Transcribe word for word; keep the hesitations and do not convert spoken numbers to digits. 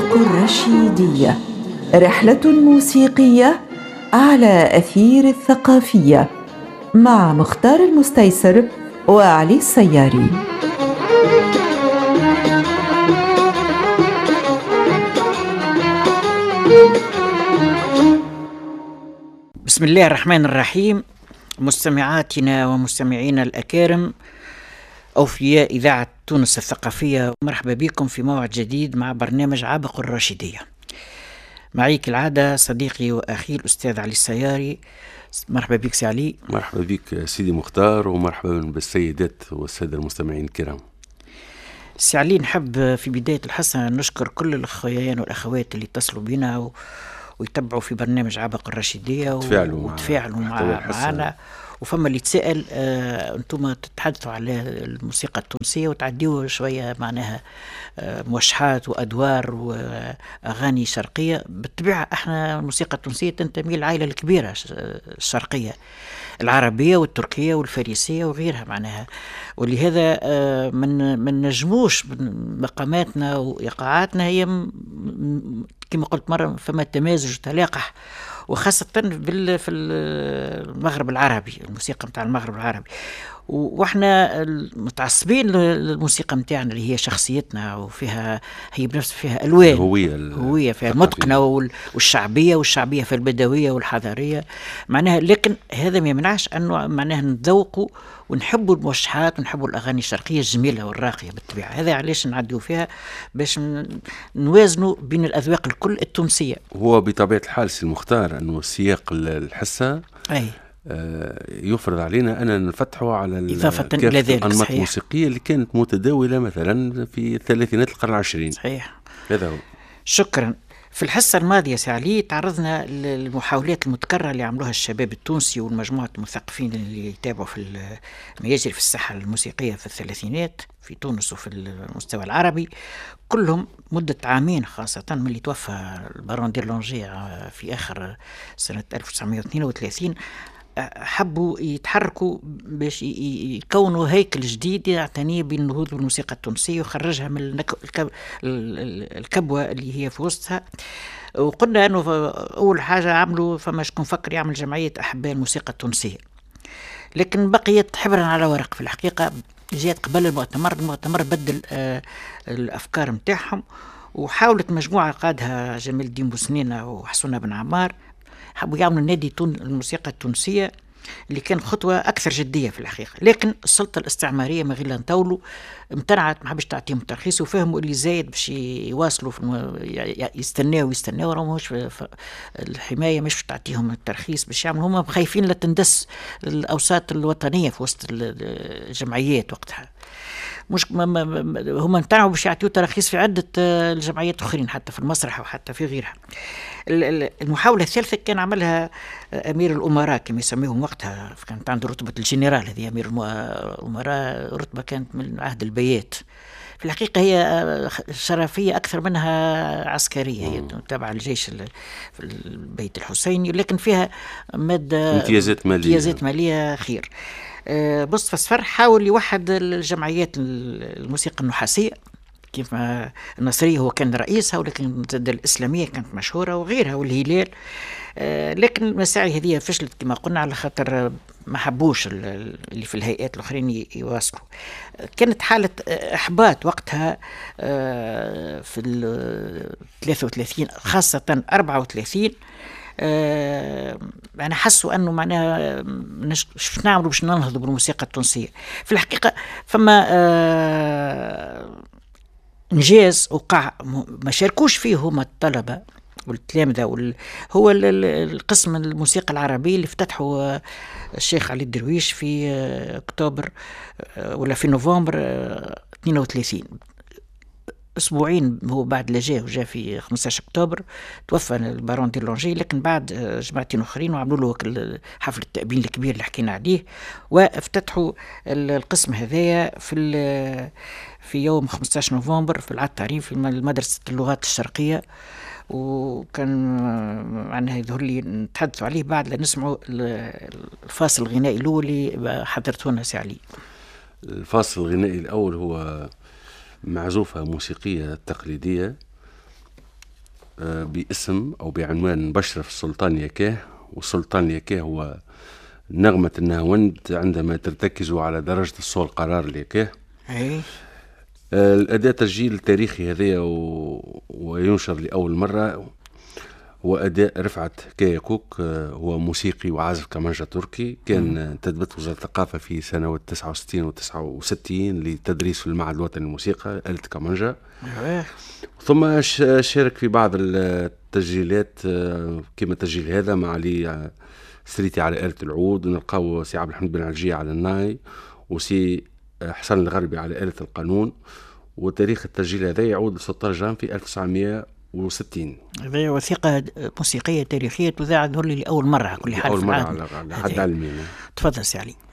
السحابق الرشيدية، رحلة موسيقية على أثير الثقافية مع مختار المستيسر وعلي السياري. بسم الله الرحمن الرحيم. مستمعاتنا ومستمعينا الأكارم، أوفياء إذاعة تونس الثقافية، مرحبا بكم في موعد جديد مع برنامج عابق الرشيدية. معي كالعادة صديقي وأخي الأستاذ علي السياري. مرحبا بك سي علي. مرحبا بك سيدي مختار، ومرحبا بالسيدات والسادة المستمعين الكرام. سي علي، نحب في بداية الحصة نشكر كل الأخوان والأخوات اللي اتصلوا بنا و... ويتبعوا في برنامج عابق الرشيدية وتفاعلوا مع معنا. وفما اللي تسأل آه، أنتم تتحدثوا على الموسيقى التونسية وتعديوا شوية معناها آه، موشحات وأدوار وأغاني شرقية. بالطبيعة احنا الموسيقى التونسية تنتمي للعائلة الكبيرة الشرقية، العربية والتركية والفارسية وغيرها معناها، ولهذا آه، من من نجموش مقاماتنا وإيقاعاتنا هي كما قلت مرة فما تمازج وتلاقح، وخاصة بال في المغرب العربي، الموسيقى متاع المغرب العربي. واحنا متعصبين للموسيقى متاعنا اللي هي شخصيتنا، وفيها هي بنفس فيها الوان، هوية هوية فيها متقنة والشعبية والشعبية في البدوية والحضارية معناها. لكن هذا ما يمنعش انه معناها نذوقوا ونحبوا الموشحات ونحبوا الاغاني الشرقيه الجميله والراقيه بالطبيعه. هذا علاش نعديو فيها باش نوازنوا بين الاذواق الكل التونسيه. هو بطبيعه الحال سي المختار انه سياق الحصه اي آه يفرض علينا ان نفتحوا على اضافه الى ذلك الانماط الموسيقيه اللي كانت متداوله مثلا في ثلاثينات القرن العشرين. صحيح، هذا هو. شكرا. في الحصة الماضية سي علي تعرضنا للمحاولات المتكررة اللي عملوها الشباب التونسي والمجموعة المثقفين اللي يتابعوا في ما يجري في الساحة الموسيقية في الثلاثينات في تونس وفي المستوى العربي كلهم مدة عامين، خاصة من اللي توفى البارون ديرلونجي في آخر سنة ألف وتسعمائة واثنين وثلاثين. حبوا يتحركوا باش يكونوا هيكل جديد يعتني بالنهوض بالموسيقى التونسية ويخرجها من الكبوة اللي هي في وسطها. وقلنا أنه أول حاجة عملوا فما شكون فكر يعمل جمعية أحباء الموسيقى التونسية، لكن بقيت حبرا على ورق. في الحقيقة جاءت قبل المؤتمر، المؤتمر بدل آه الأفكار متاعهم، وحاولت مجموعة قادها جمال الدين بوسنينة وحسونة بن عمار حبوا يعملوا نادي تون الموسيقى التونسية اللي كان خطوة أكثر جدية في الحقيقة. لكن السلطة الاستعمارية ما غير نطولوا امتنعت، ما حبش تعطيهم ترخيص، وفهموا اللي زايد باش يواصلوا في الم... يستناوا ويستناوا راهم مش في الحماية مش تعطيهم الترخيص باش يعملوا. هم خايفين لا تندس الأوساط الوطنية في وسط الجمعيات وقتها. مش هم امتنعوا باش يعطيوا تراخيص في عدة الجمعيات أخرين حتى في المسرح وحتى في غيرها. المحاولة الثالثة كان عملها أمير الأمراء كما يسميهم وقتها، كانت عنده رتبة الجنرال. هذه أمير الأمراء رتبة كانت من عهد البيات، في الحقيقة هي شرفية أكثر منها عسكرية، هي تابعة الجيش في البيت الحسيني، لكن فيها مادة امتيازات مالية, امتيازات مالية خير. مصطفى صفر حاول يوحد الجمعيات الموسيقى النحاسية، كيف ما النصرية هو كان رئيسها، ولكن الإسلامية كانت مشهورة وغيرها والهلال. لكن المساعي هذه فشلت كما قلنا على خاطر ما حبوش اللي في الهيئات الأخرين يواصلوا. كانت حالة إحباط وقتها في ثلاثة وثلاثين خاصة أربعة وثلاثين. أه يعني حسوا أنه معناها شو نعملوا باش ننهضوا بالموسيقى التونسية. في الحقيقة فما أه إنجاز وقع ما شاركوش فيه هما الطلبة والتلامذة وال... هو القسم الموسيقى العربية اللي فتحه الشيخ علي الدرويش في أكتوبر ولا في نوفمبر اثنين وثلاثين، أسبوعين هو بعد لجاه وجاء في خمسة عشر أكتوبر توفى البارون ديرلونجي. لكن بعد جماعتين أخرين وعملوا له حفل التأبين الكبير اللي حكينا عليه، وافتتحوا القسم هذايا في في يوم خمسة عشر نوفمبر في العطارين في مدرسة اللغات الشرقية. وكان معناها يظهر لي نتحدثوا عليه بعد لنسمعوا الفاصل الغنائي الأول اللي حضرته لنا سي علي. الفاصل الغنائي الأول هو معزوفة موسيقية تقليدية باسم أو بعنوان بشرة في السلطان يكاه. والسلطان يكاه هو نغمة النهاوند عندما ترتكز على درجة الصول قرار اليكاه. أي. الأداة تسجيل تاريخي هذا و... وينشر لأول مرة هو أداء رفعت كاياكوك، هو موسيقي وعازف كمانجا تركي. كان تدبت وزارة الثقافة في سنوات تسعة وستين و تسعة وستين لتدريس في المعهد الوطني للموسيقى آلة كمانجا. ثم شارك في بعض التسجيلات كما التسجيل هذا مع علي سريتي على آلة العود، ونلقاو سي عبد الحميد بن عجية على الناي، وسي حسن الغربي على آلة القانون. وتاريخ التسجيل هذا يعود ل ستة عشر جان في ألف وتسعمائة وستين. هذه وثيقة موسيقية تاريخية تذاع لأول مرة على كل حال أول مرة على حد علمي. تفضل سي علي.